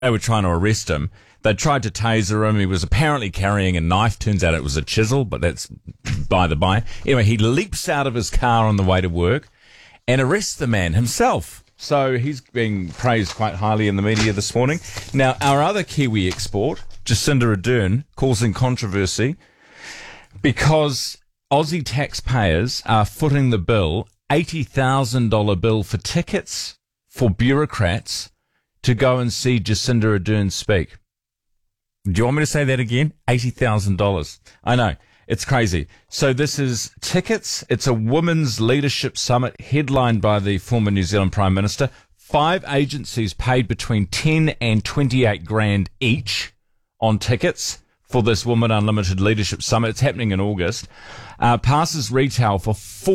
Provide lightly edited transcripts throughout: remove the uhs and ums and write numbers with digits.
They were trying to arrest him. They tried to taser him. He was apparently carrying a knife. Turns out it was a chisel, but that's by the by. Anyway, he leaps out of his car on the way to work and arrests the man himself. So he's being praised quite highly in the media this morning. Now, our other Kiwi export, Jacinda Ardern, causing controversy because Aussie taxpayers are footing the bill, $80,000 bill for tickets for bureaucrats to go and see Jacinda Ardern speak. Do you want me to say that again? $80,000. I know. It's crazy. So this is tickets. It's a women's leadership summit headlined by the former New Zealand Prime Minister. 5 agencies paid between 10 and 28 grand each on tickets for this Women Unlimited Leadership Summit. It's happening in August. Passes retail for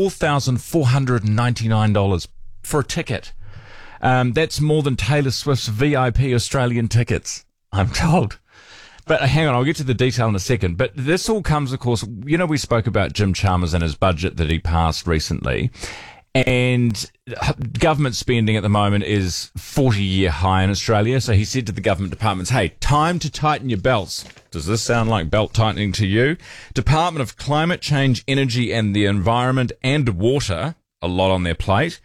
$4,499 for a ticket. That's more than Taylor Swift's VIP Australian tickets, I'm told. But hang on, I'll get to the detail in a second. But this all comes, of course, you know, we spoke about Jim Chalmers and his budget that he passed recently. And government spending at the moment is 40-year high in Australia. So he said to the government departments, hey, time to tighten your belts. Does this sound like belt tightening to you? Department of Climate Change, Energy and the Environment and Water, a lot on their plate,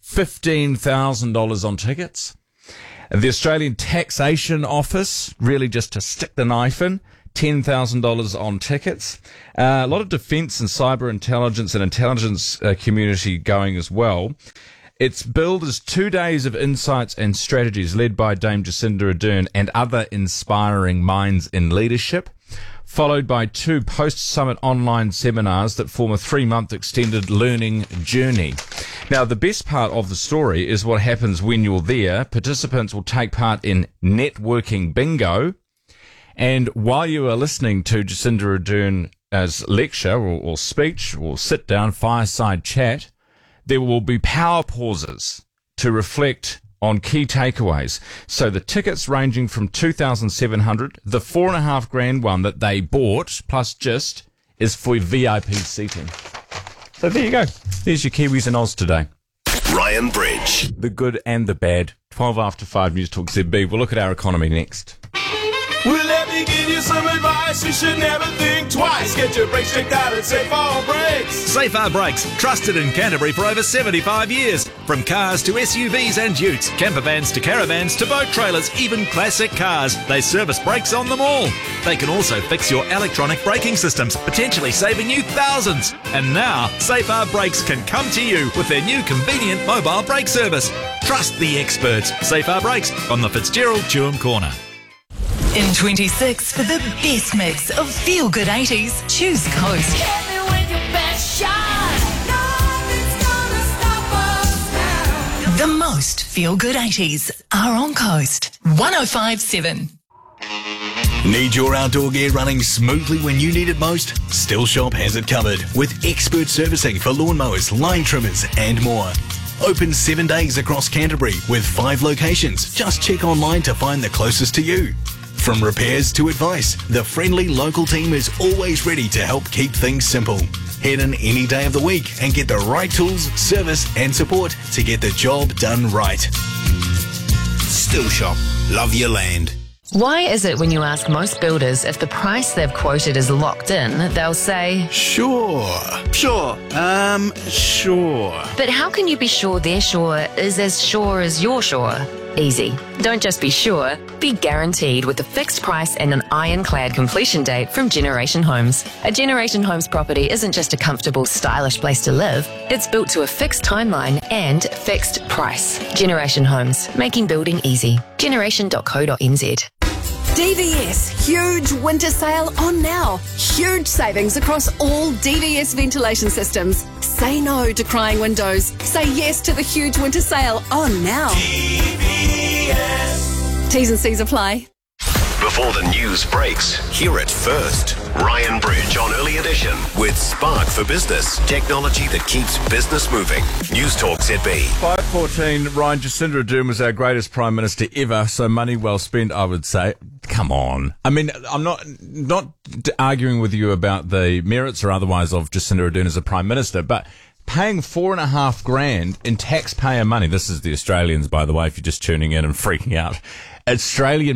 $15,000 on tickets. The Australian Taxation Office, really just to stick the knife in, $10,000 on tickets. A lot of defence and cyber intelligence and intelligence community going as well. It's billed as 2 days of insights and strategies led by Dame Jacinda Ardern and other inspiring minds in leadership, followed by 2 post-summit online seminars that form a 3-month extended learning journey. Now, the best part of the story is what happens when you're there. Participants will take part in networking bingo. And while you are listening to Jacinda Ardern's lecture or speech or sit-down fireside chat, there will be power pauses to reflect on key takeaways. So the tickets ranging from $2,700, the $4.5 grand one that they bought, plus just, is for VIP seating. So there you go. There's your Kiwis in Oz today. Ryan Bridge. The good and the bad. 12 after 5 News Talk ZB. We'll look at our economy next. Well, let me give you some advice. You should never think twice. Get your brakes checked out at Safe Harbor Brakes. Safe Harbor Brakes, trusted in Canterbury for over 75 years. From cars to SUVs and utes, camper vans to caravans to boat trailers, even classic cars, they service brakes on them all. They can also fix your electronic braking systems, potentially saving you thousands. And now, Safe Harbor Brakes can come to you with their new convenient mobile brake service. Trust the experts. Safe Harbor Brakes on the Fitzgerald Chewham Corner. In 26, for the best mix of feel-good 80s, choose Coast. Hit me with your best shot. Nothing's gonna stop us now. The most feel-good 80s are on Coast. 105.7. Need your outdoor gear running smoothly when you need it most? Still Shop has it covered with expert servicing for lawnmowers, line trimmers and more. Open 7 days across Canterbury with 5 locations. Just check online to find the closest to you. From repairs to advice, the friendly local team is always ready to help keep things simple. Head in any day of the week and get the right tools, service and support to get the job done right. Still Shop. Love your land. Why is it when you ask most builders if the price they've quoted is locked in, they'll say, Sure. Sure. but how can you be sure their sure is as sure as you're sure? Easy. Don't just be sure, be guaranteed with a fixed price and an ironclad completion date from Generation Homes. A Generation Homes property isn't just a comfortable, stylish place to live. It's built to a fixed timeline and fixed price. Generation Homes, making building easy. Generation.co.nz. DVS huge winter sale on now. Huge savings across all DVS ventilation systems. Say no to crying windows. Say yes to the huge winter sale on now. DVS. T's and C's apply. Before the news breaks, hear it first. Ryan Bridge on Early Edition with Spark for Business. Technology that keeps business moving. News Talk ZB. 5:14, Ryan, Jacinda Ardern was our greatest Prime Minister ever, so money well spent, I would say. Come on. I mean, I'm not arguing with you about the merits or otherwise of Jacinda Ardern as a Prime Minister, but paying $4.5 grand in taxpayer money, this is the Australians, by the way, if you're just tuning in and freaking out, Australian